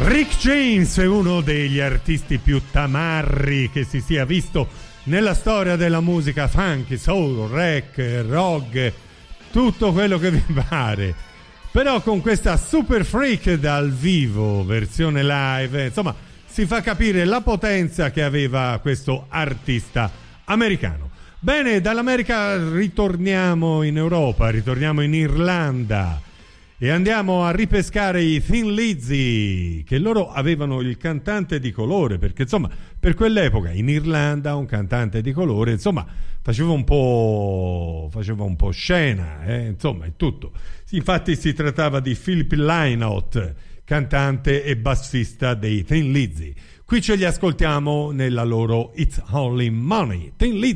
Rick James è uno degli artisti più tamarri che si sia visto nella storia della musica funk, soul, rock, tutto quello che vi pare. Però con questa Super Freak dal vivo, versione live, insomma, si fa capire la potenza che aveva questo artista americano. Bene, dall'America ritorniamo in Europa, ritorniamo in Irlanda e andiamo a ripescare i Thin Lizzy, che loro avevano il cantante di colore, perché insomma per quell'epoca in Irlanda un cantante di colore insomma faceva un po' scena, insomma è tutto. Infatti si trattava di Philip Lynott, cantante e bassista dei Thin Lizzy. Qui ce li ascoltiamo nella loro It's Only Money. Thin Lizzy.